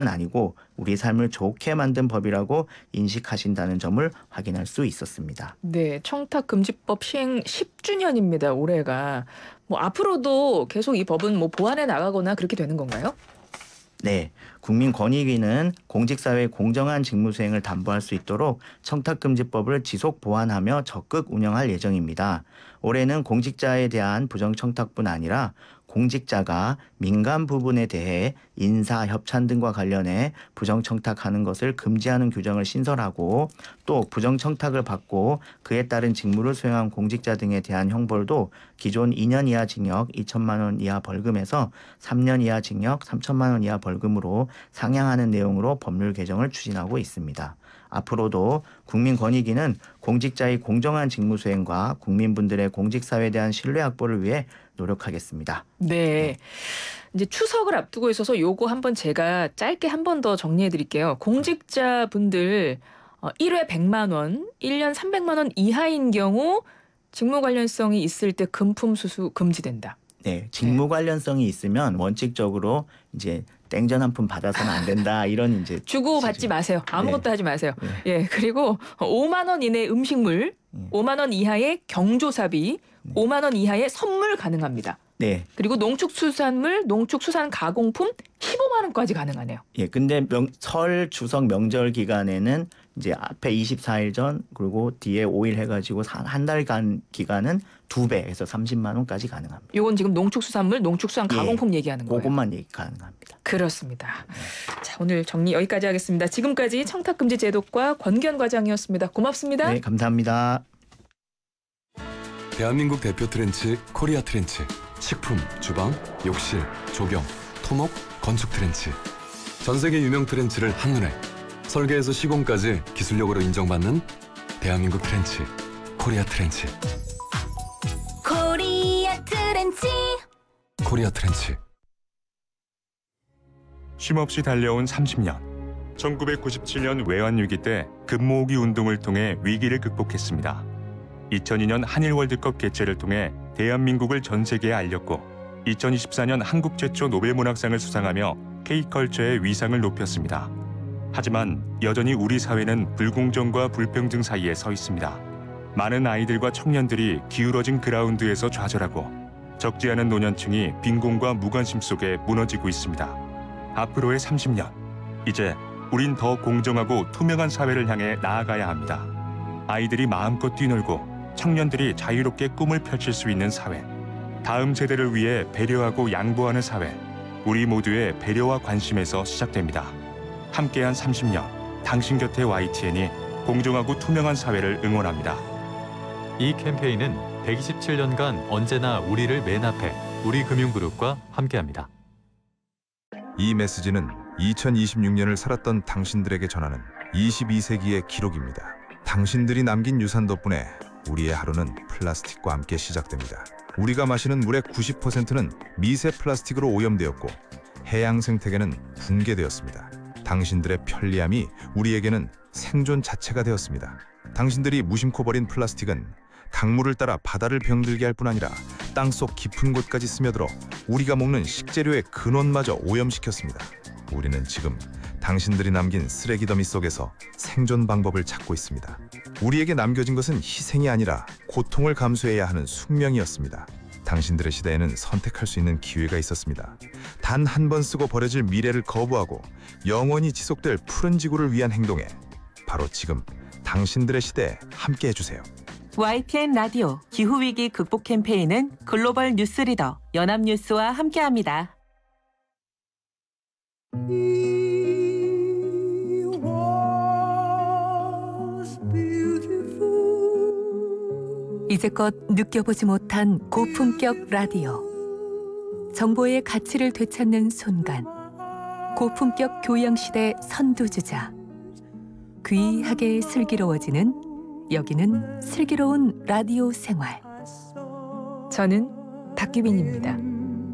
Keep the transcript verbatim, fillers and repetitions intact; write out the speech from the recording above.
아니고 우리 삶을 좋게 만든 법이라고 인식하신다는 점을 확인할 수 있었습니다. 네, 청탁금지법 시행 십 주년입니다. 올해가. 뭐 앞으로도 계속 이 법은 뭐 보완해 나가거나 그렇게 되는 건가요? 네, 국민권익위는 공직사회의 공정한 직무 수행을 담보할 수 있도록 청탁금지법을 지속 보완하며 적극 운영할 예정입니다. 올해는 공직자에 대한 부정청탁뿐 아니라 공직자가 민간 부분에 대해 인사, 협찬 등과 관련해 부정청탁하는 것을 금지하는 규정을 신설하고 또 부정청탁을 받고 그에 따른 직무를 수행한 공직자 등에 대한 형벌도 기존 이 년 이하 징역 이천만 원 이하 벌금에서 삼 년 이하 징역 삼천만 원 이하 벌금으로 상향하는 내용으로 법률 개정을 추진하고 있습니다. 앞으로도 국민권익위는 공직자의 공정한 직무 수행과 국민분들의 공직사회에 대한 신뢰 확보를 위해 노력하겠습니다. 네. 네. 이제 추석을 앞두고 있어서 요거 한번 제가 짧게 한 번 더 정리해 드릴게요. 공직자분들 어, 일 회 백만 원, 일 년 삼백만 원 이하인 경우 직무 관련성이 있을 때 금품 수수 금지된다. 네, 네. 직무 관련성이 있으면 원칙적으로 이제 땡전 한 푼 받아서는 안 된다 이런 이제 주고 받지 취지. 마세요. 아무것도 네. 하지 마세요. 네. 예, 그리고 오만 원 이내 음식물, 네. 오만 원 이하의 경조사비, 네. 오만 원 이하의 선물 가능합니다. 네. 그리고 농축수산물, 농축수산 가공품 십오만 원까지 가능하네요. 예, 근데 명, 설 추석 명절 기간에는 이제 앞에 이십사 일 전 그리고 뒤에 오 일 해가지고 한 달간 기간은 두 배 해서 삼십만 원까지 가능합니다. 요건 지금 농축수산물, 농축수산 예, 가공품 얘기하는 거예요. 그것만 얘기 가능합니다. 그렇습니다. 자, 오늘 정리 여기까지 하겠습니다. 지금까지 청탁금지 제도과 권기현 과장이었습니다. 고맙습니다. 네, 감사합니다. 대한민국 대표 트렌치 코리아 트렌치. 식품, 주방, 욕실, 조경, 토목, 건축 트렌치. 전 세계 유명 트렌치를 한눈에 설계에서 시공까지 기술력으로 인정받는 대한민국 트렌치 코리아 트렌치. 코리아 트렌치. 코리아 트렌치. 쉼없이 달려온 삼십 년. 천구백구십칠 년 외환위기 때 금모으기 운동을 통해 위기를 극복했습니다. 이천이 년 한일 월드컵 개최를 통해 대한민국을 전 세계에 알렸고 이천이십사 년 한국 최초 노벨문학상을 수상하며 K컬처의 위상을 높였습니다. 하지만 여전히 우리 사회는 불공정과 불평등 사이에 서 있습니다. 많은 아이들과 청년들이 기울어진 그라운드에서 좌절하고 적지 않은 노년층이 빈곤과 무관심 속에 무너지고 있습니다. 앞으로의 삼십 년, 이제 우린 더 공정하고 투명한 사회를 향해 나아가야 합니다. 아이들이 마음껏 뛰놀고 청년들이 자유롭게 꿈을 펼칠 수 있는 사회, 다음 세대를 위해 배려하고 양보하는 사회, 우리 모두의 배려와 관심에서 시작됩니다. 함께한 삼십 년, 당신 곁에 와이티엔이 공정하고 투명한 사회를 응원합니다. 이 캠페인은 백이십칠 년간 언제나 우리를 맨 앞에 우리금융그룹과 함께합니다. 이 메시지는 이천이십육 년을 살았던 당신들에게 전하는 이십이 세기의 기록입니다. 당신들이 남긴 유산 덕분에 우리의 하루는 플라스틱과 함께 시작됩니다. 우리가 마시는 물의 구십 퍼센트는 미세 플라스틱으로 오염되었고 해양 생태계는 붕괴되었습니다. 당신들의 편리함이 우리에게는 생존 자체가 되었습니다. 당신들이 무심코 버린 플라스틱은 강물을 따라 바다를 병들게 할 뿐 아니라 땅속 깊은 곳까지 스며들어 우리가 먹는 식재료의 근원마저 오염시켰습니다. 우리는 지금 당신들이 남긴 쓰레기 더미 속에서 생존 방법을 찾고 있습니다. 우리에게 남겨진 것은 희생이 아니라 고통을 감수해야 하는 숙명이었습니다. 당신들의 시대에는 선택할 수 있는 기회가 있었습니다. 단 한 번 쓰고 버려질 미래를 거부하고 영원히 지속될 푸른 지구를 위한 행동에 바로 지금 당신들의 시대에 함께 해주세요. 와이티엔 라디오 기후위기 극복 캠페인은 글로벌 뉴스리더 연합뉴스와 함께합니다. 이제껏 느껴보지 못한 고품격 라디오. 정보의 가치를 되찾는 순간. 고품격 교양시대 선두주자. 귀하게 슬기로워지는 여기는 슬기로운 라디오 생활. 저는 박규빈입니다.